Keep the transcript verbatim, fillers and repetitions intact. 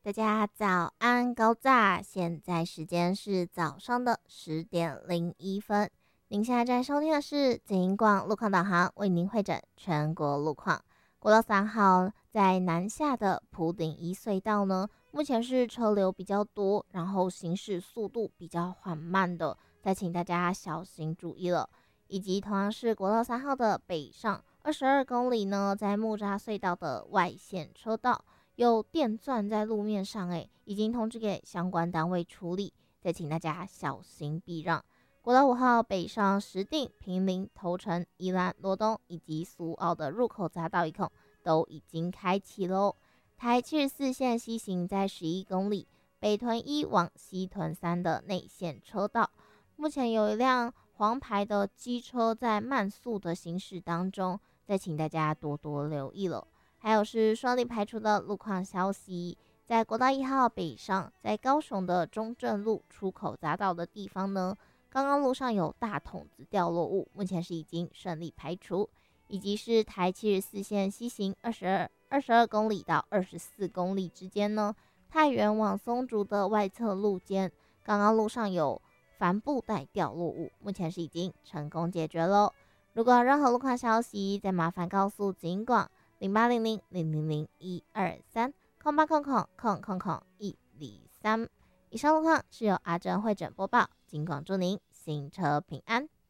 大家早安，高炸！现在时间是早上的十点零一分。您现在在收听的是警广路况导航，为您会诊全国路况。国道三号在南下的普顶一隧道呢，目前是车流比较多，然后行驶速度比较缓慢的，再请大家小心注意了。以及同样是国道三号的北上二十二公里呢，在木栅隧道的外线车道。有电钻在路面上，诶，已经通知给相关单位处理，再请大家小心避让。国道五号北上石碇、坪林、头城、宜兰、罗东以及苏澳的入口匝道一孔都已经开启喽。台七十四线西行在十一公里，北屯一往西屯三的内线车道，目前有一辆黄牌的机车在慢速的行驶当中，再请大家多多留意了。还有是顺利排除的路况消息，在国道一号北上，在高雄的中正路出口匝道的地方呢，刚刚路上有大筒子掉落物，目前是已经顺利排除，以及是台七十四线西行二十二二十二公里到二十四公里之间呢，太原往松竹的外侧路肩，刚刚路上有帆布袋掉落物，目前是已经成功解决喽。如果有任何路况消息，再麻烦告诉警广。零八零零零零零一二三空八空空空空空一零三。以上路况是由阿珍会诊播报，警广祝您行车平安。